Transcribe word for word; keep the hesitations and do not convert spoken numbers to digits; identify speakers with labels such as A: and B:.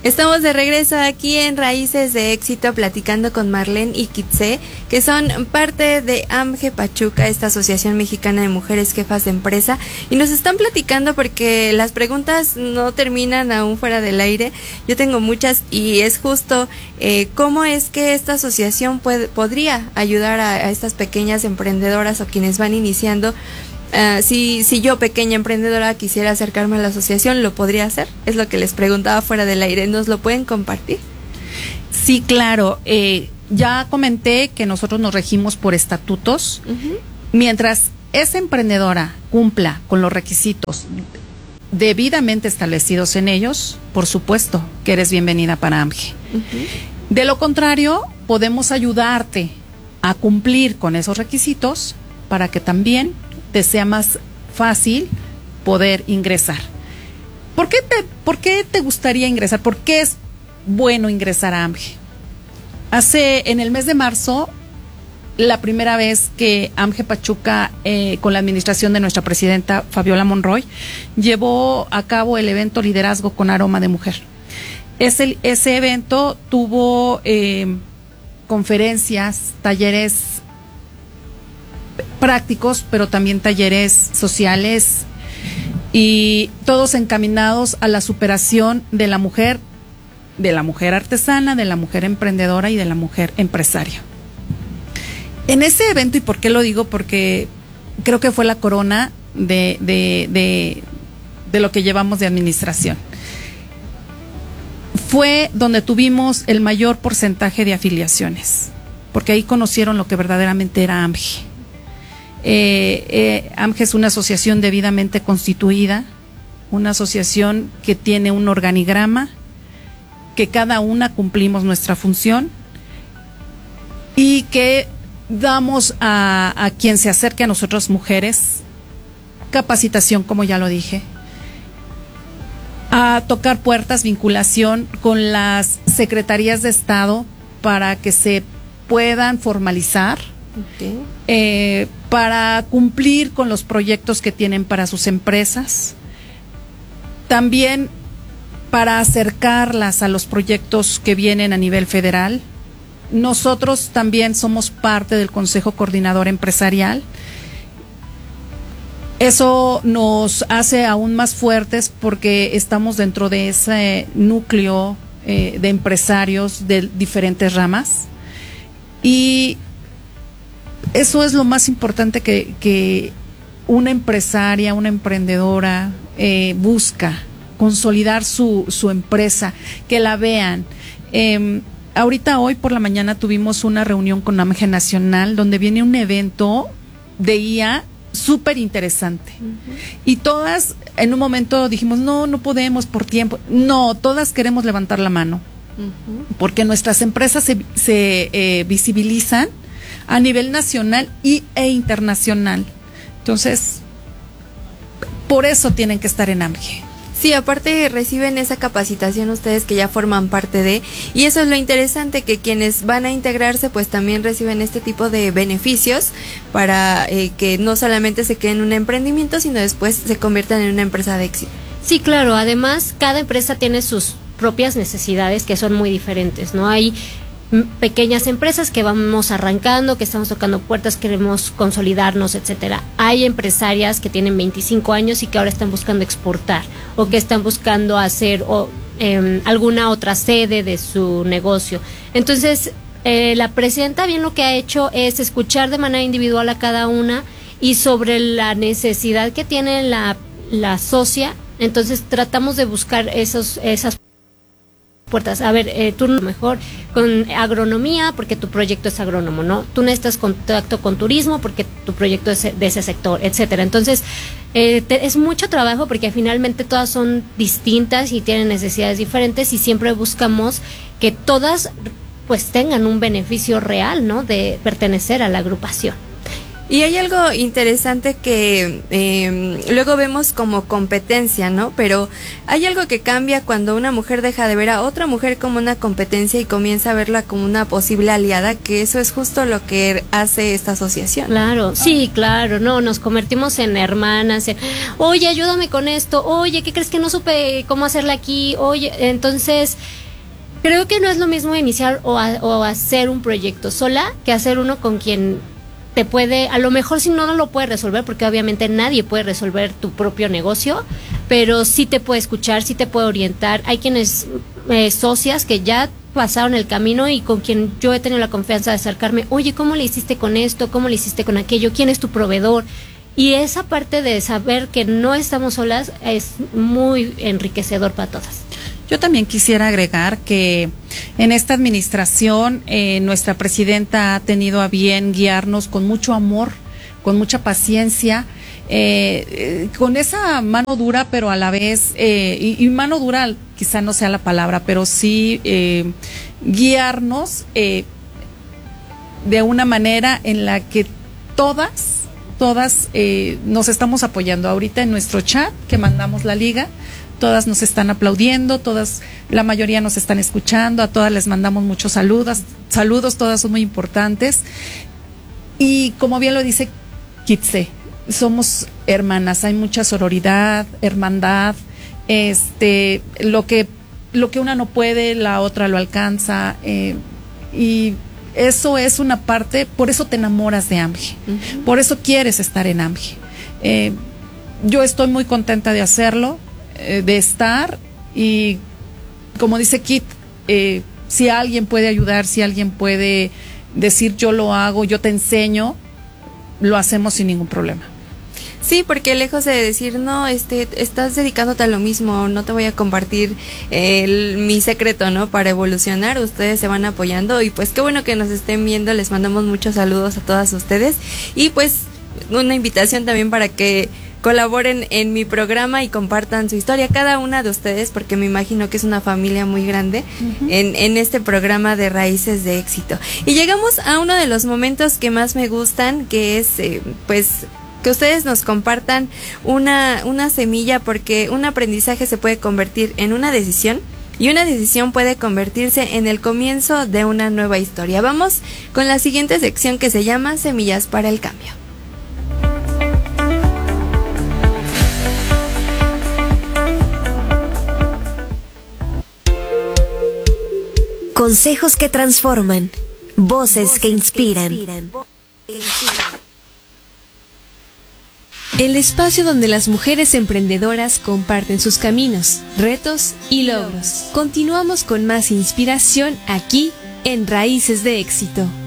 A: Estamos de regreso aquí en Raíces de Éxito platicando con Marlene y Kitze, que son parte de AMGE Pachuca, esta Asociación Mexicana de Mujeres Jefas de Empresa, y nos están platicando porque las preguntas no terminan aún fuera del aire. Yo tengo muchas y es justo eh, cómo es que esta asociación puede, podría ayudar a, a estas pequeñas emprendedoras o quienes van iniciando. Uh, si, si yo, pequeña emprendedora, quisiera acercarme a la asociación, ¿lo podría hacer? Es lo que les preguntaba fuera del aire. ¿Nos lo pueden compartir?
B: Sí, claro. Eh, ya comenté que nosotros nos regimos por estatutos. Uh-huh. Mientras esa emprendedora cumpla con los requisitos debidamente establecidos en ellos, por supuesto que eres bienvenida para AMGE. Uh-huh. De lo contrario, podemos ayudarte a cumplir con esos requisitos para que también te sea más fácil poder ingresar. ¿Por qué te, por qué te gustaría ingresar? ¿Por qué es bueno ingresar a AMGE? Hace, en el mes de marzo, la primera vez que AMGE Pachuca, eh, con la administración de nuestra presidenta Fabiola Monroy, llevó a cabo el evento Liderazgo con Aroma de Mujer. Ese, ese evento tuvo eh, conferencias, talleres prácticos, pero también talleres sociales y todos encaminados a la superación de la mujer, de la mujer artesana, de la mujer emprendedora y de la mujer empresaria. En ese evento, ¿y por qué lo digo? Porque creo que fue la corona de, de, de, de lo que llevamos de administración. Fue donde tuvimos el mayor porcentaje de afiliaciones, porque ahí conocieron lo que verdaderamente era AMGE. Eh, eh, AMGE es una asociación debidamente constituida, una asociación que tiene un organigrama, que cada una cumplimos nuestra función y que damos a, a quien se acerque a nosotros, mujeres, capacitación, como ya lo dije, a tocar puertas, vinculación con las secretarías de Estado para que se puedan formalizar. Okay. Eh, para cumplir con los proyectos que tienen para sus empresas, también para acercarlas a los proyectos que vienen a nivel federal. Nosotros también somos parte del Consejo Coordinador Empresarial. Eso nos hace aún más fuertes porque estamos dentro de ese núcleo eh, de empresarios de diferentes ramas, y eso es lo más importante que, que una empresaria, una emprendedora eh, busca, consolidar su, su empresa, que la vean. Eh, ahorita hoy por la mañana tuvimos una reunión con AMGE Nacional donde viene un evento de I A súper interesante. Uh-huh. Y todas en un momento dijimos, no, no podemos por tiempo. No, todas queremos levantar la mano. Uh-huh. Porque nuestras empresas se, se eh, visibilizan a nivel nacional y, e internacional. Entonces, por eso tienen que estar en AMGE.
A: Sí, aparte reciben esa capacitación ustedes que ya forman parte de, y eso es lo interesante, que quienes van a integrarse pues también reciben este tipo de beneficios para eh, que no solamente se queden en un emprendimiento, sino después se conviertan en una empresa de éxito.
C: Sí, claro, además cada empresa tiene sus propias necesidades que son muy diferentes, ¿no? Hay pequeñas empresas que vamos arrancando, que estamos tocando puertas, queremos consolidarnos, etcétera. Hay empresarias que tienen veinticinco años y que ahora están buscando exportar o que están buscando hacer o, eh, alguna otra sede de su negocio. Entonces, eh, la presidenta bien lo que ha hecho es escuchar de manera individual a cada una y sobre la necesidad que tiene la, la socia. Entonces, tratamos de buscar esos, esas puertas. A ver, eh, tú mejor con agronomía porque tu proyecto es agrónomo, ¿no? Tú necesitas contacto con turismo porque tu proyecto es de ese sector, etcétera. Entonces, eh, te, es mucho trabajo porque finalmente todas son distintas y tienen necesidades diferentes y siempre buscamos que todas pues tengan un beneficio real, ¿no? De pertenecer a la agrupación.
A: Y hay algo interesante que eh, luego vemos como competencia, ¿no? Pero hay algo que cambia cuando una mujer deja de ver a otra mujer como una competencia y comienza a verla como una posible aliada, que eso es justo lo que hace esta asociación.
C: Claro, sí, claro, no, nos convertimos en hermanas, en, oye, ayúdame con esto, oye, ¿qué crees que no supe cómo hacerla aquí? Oye, entonces... Creo que no es lo mismo iniciar o, a, o hacer un proyecto sola que hacer uno con quien te puede, a lo mejor si no, no lo puede resolver, porque obviamente nadie puede resolver tu propio negocio, pero sí te puede escuchar, sí te puede orientar. Hay quienes, eh, socias que ya pasaron el camino y con quien yo he tenido la confianza de acercarme, oye, ¿cómo le hiciste con esto? ¿Cómo le hiciste con aquello? ¿Quién es tu proveedor? Y esa parte de saber que no estamos solas es muy enriquecedor para todas.
B: Yo también quisiera agregar que en esta administración eh, nuestra presidenta ha tenido a bien guiarnos con mucho amor, con mucha paciencia, eh, eh, con esa mano dura, pero a la vez, eh, y, y mano dura quizá no sea la palabra, pero sí eh, guiarnos eh, de una manera en la que todas, todas eh, nos estamos apoyando. Ahorita en nuestro chat que mandamos la liga, todas nos están aplaudiendo, todas, la mayoría nos están escuchando, a todas les mandamos muchos saludos, saludos, todas son muy importantes. Y como bien lo dice Kitse, somos hermanas, hay mucha sororidad, hermandad, este, lo que, lo que una no puede, la otra lo alcanza, eh, y eso es una parte, por eso te enamoras de AMGE, uh-huh. Por eso quieres estar en AMGE. Eh, yo estoy muy contenta de hacerlo, de estar, y como dice Kit, eh, si alguien puede ayudar, si alguien puede decir yo lo hago, yo te enseño, lo hacemos sin ningún problema.
A: Sí, porque lejos de decir, no, este, estás dedicándote a lo mismo, no te voy a compartir el, mi secreto, ¿no? Para evolucionar, ustedes se van apoyando, y pues qué bueno que nos estén viendo, les mandamos muchos saludos a todas ustedes, y pues una invitación también para que colaboren en mi programa y compartan su historia, cada una de ustedes, porque me imagino que es una familia muy grande, uh-huh. en, en este programa de Raíces de Éxito. Y llegamos a uno de los momentos que más me gustan, que es, eh, pues, que ustedes nos compartan una, una semilla, porque un aprendizaje se puede convertir en una decisión, y una decisión puede convertirse en el comienzo de una nueva historia. Vamos con la siguiente sección, que se llama Semillas para el Cambio.
D: Consejos que transforman, voces, voces que inspiran. Que inspiran. El espacio donde las mujeres emprendedoras comparten sus caminos, retos y logros. Continuamos con más inspiración aquí en Raíces de Éxito.